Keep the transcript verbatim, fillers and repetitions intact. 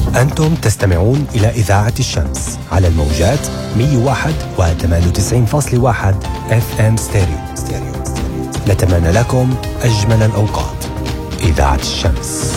أنتم تستمعون إلى إذاعة الشمس على الموجات مية وواحد وثمانية وتسعين فاصلة واحد اف ام ستيريو. نتمنى لكم أجمل الأوقات. إذاعة الشمس.